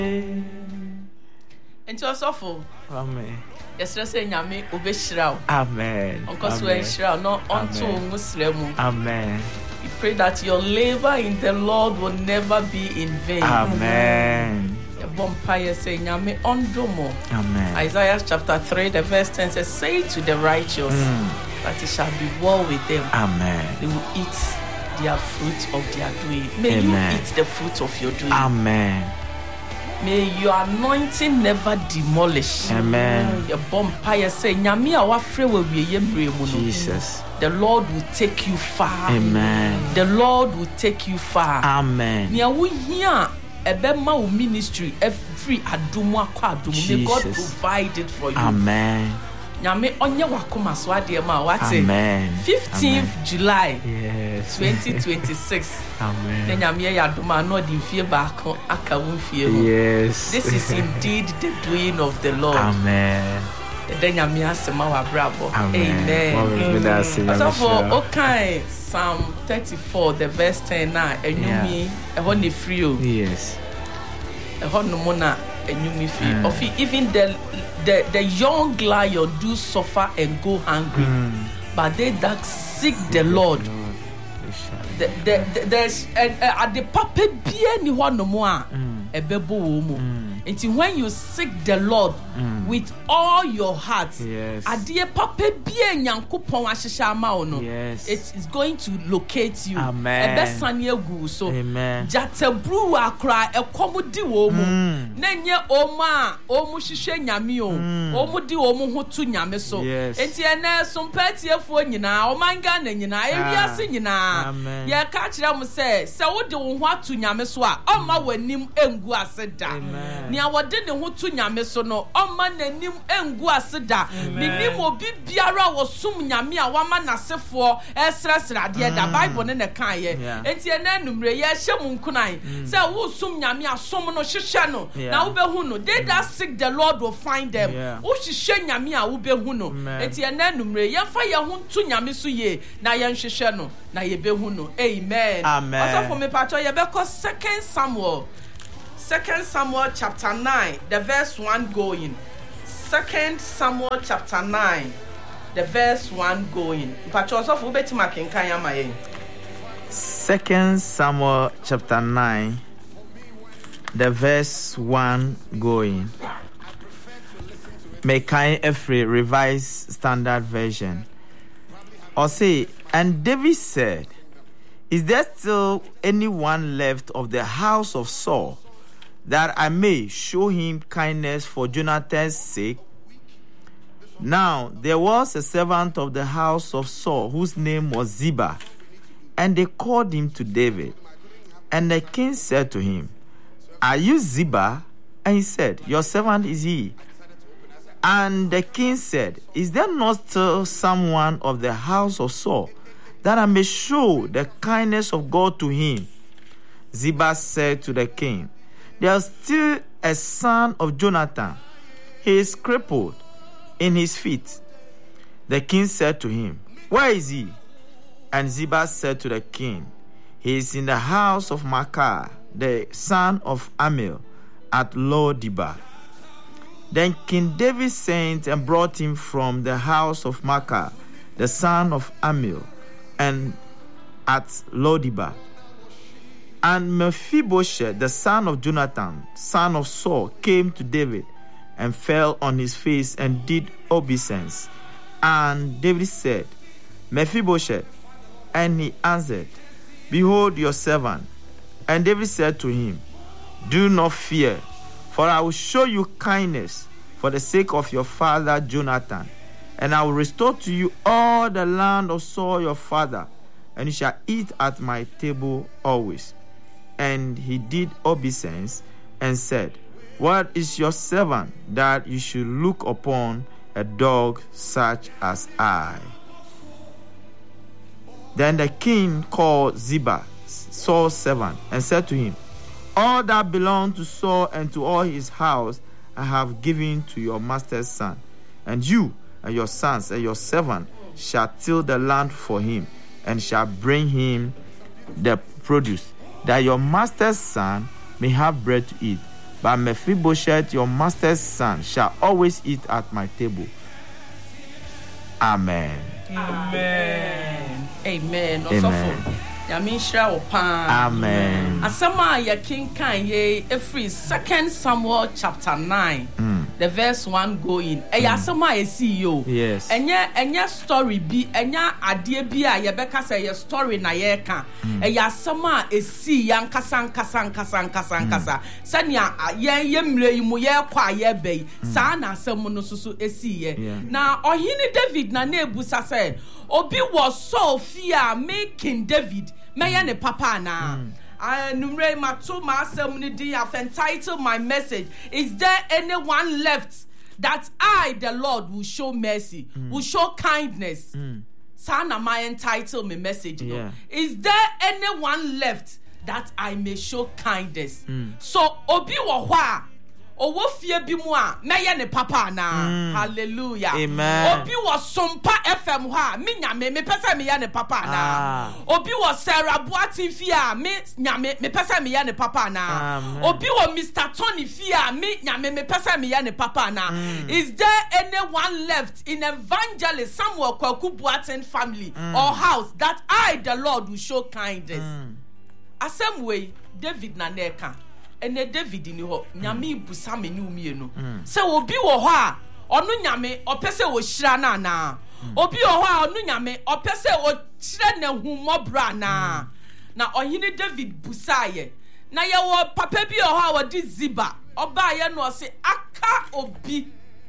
Enti osofo. Amen. Yesre say nyame obeshira. Amen. Onkoso ehira no onto musremu. Amen. We pray that your labor in the Lord will never be in vain. Amen. Bompire say nyame ondomo. Amen. Isaiah chapter 3 the verse 10 says, say to the righteous that it shall be well with them. Amen. They will eat their fruit of their doing. May Amen. you eat the fruit of your doing. Amen. May your anointing never demolish. Amen. Your bompire say nyame a wafre we yembre mu no. Jesus. The Lord will take you far. Amen. The Lord will take you far. Amen. Nia wo hia ebema wo ministry every adumu akwa adumu. May God provide it for you. Amen. Nyame onye wakoma so ade ma wate. Amen. 15th July. Yes. 2026. Amen. Nyame ya aduma no di fie ba ko aka wo fie ho. Yes. This is indeed the doing of the Lord. Amen. The nyame asema wa brabo. Amen. Amen. So for okay, Psalm 34 the verse 10 na enyumi ehon ne free o. Yes. Ehon no mo na enyumi free. Of even the young lion do suffer and go hungry, but they that seek the Lord, there's at the papa bia ni ho no mo a ebebo wo mu. Until when you seek the Lord with all your heart, adie papa bia nyankopon ahyehya ama wo no, it is going to locate you. Amen. Ebesane agu so. Amen. Jatabru akra ekomudi wo mu. Na nye oma omu hihye nyame o. Omu di omu ho tu nyame so. Enti ene sompatiefo nyina, omanga na nyina, ewiase nyina. Ye ka kire mu se wo de wo ho atu nyame so a, oma wanim engu aseda. Nia wode ne ho tu nyame so no oma nanim engu aseda. Minim obi biara wo sum nyame a wama nasefo esresra de da Bible ne kan ye. Enti ene numre ye hye mu nkunan se wo sum nyame asom no hyehyɛ no na wo behu no. They that seek the Lord will find them. Wo hyehyɛ nyame a wo behu no. Enti ene numre ye fa ye ho tu nyame so ye na ye hyehyɛ no na ye behu no. Amen. Also for me patcho ye be call 2 Samuel chapter 9 the verse 1 going. 2 Samuel chapter 9 the verse 1 going. Patcho also for beti makenkan ya maye. 2 Samuel chapter 9 the verse 1 going. Mekai Efre Revised Standard Version. Or say, and David said, is there still anyone left of the house of Saul, that I may show him kindness for Jonathan's sake? Now there was a servant of the house of Saul whose name was Ziba, and they called him to David. And the king said to him, are you Ziba? And he said, your servant is he. And the king said, is there not still someone of the house of Saul, that I may show the kindness of God to him? Ziba said to the king, there is still a son of Jonathan. He is crippled in his feet. The king said to him, where is he? And Ziba said to the king, he is in the house of Machir, the son of Amiel, at Lo-debar. Then King David sent and brought him from the house of Machir, the son of Amiel, and at Lo-debar. And Mephibosheth, the son of Jonathan, son of Saul, came to David and fell on his face and did obeisance. And David said, Mephibosheth. And he answered, behold your servant. And David said to him, do not fear, for I will show you kindness for the sake of your father Jonathan, and I will restore to you all the land of Saul your father, and you shall eat at my table always. And he did obeisance and said, what is your servant, that you should look upon a dog such as I? Then the king called Ziba, Saul's servant, and said to him, all that belonged to Saul and to all his house I have given to your master's son, and you and your sons and your servant shall till the land for him, and shall bring him the produce, that your master's son may have bread to eat. but Mephibosheth, your master's son, shall always eat at my table. Amen. Amen. Amen. Amen. Amen. Asama ya kinkan ye every 2 Samuel chapter 9. The verse 1 going. Asama ye see you. Yes. Enya story bi enya adie bi a ye beka say ye story na ye ka. Asama esi yan kasa. Sanya ye mre yi mu ye kwa ye be. Sa na asem no so esi ye. Na ohini David na ebusa say obi was so fear making David Maya ne papa na. Numre matu masem ni di. I've entitled my message. Is there anyone left that I, the Lord, will show mercy, will show kindness? Sana my entitled my message. Yeah. Is there anyone left that I may show kindness? So obi wa owo fie bi mu a meye ne papa na. Hallelujah. Amen. Obi was sompa FM ha me nyame me pese me ya ne papa na. Obi was Sarah Boatin fie a me nyame me pese me ya ne papa na. Obi was Mr. Tony fie a me nyame me pese me ya ne papa na. Is there anyone left in Evangelist Samuel Kwaku Boatin family or house that I, the Lord, will show kindness? Asem way David na neka. Ene David ni ho nyame busa me ni umienu se obi wo ho a onu nyame opese wo hira na na obi wo ho a onu nyame opese wo kire na humobra na ohini David busa ye na ye wo papa bi wo ho a wodi Ziba oba ye no se aka obi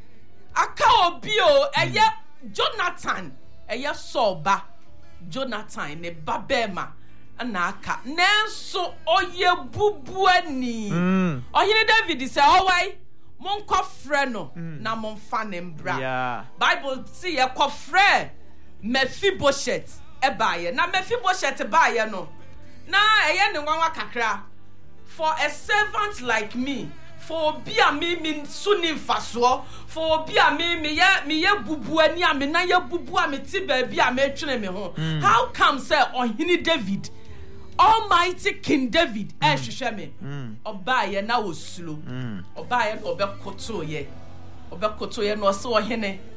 o eye Jonathan eye Soba Jonathan ne babema Anaka nenso oye bubuani ohine David say owai monko frɛ no na monfa ne mbra Bible see ye kɔ frɛ Mephibosheth ebaye na Mephibosheth baye no na eye ne nwanwa kakra for a servant like me for obi a me suni mfaso for obi a me ye bubuani a me na ye bubu a me ti ba bi a me twene me ho how come say ohine David Almighty King David hwehweme obaye na oslo obaye obekoto ye no so ohene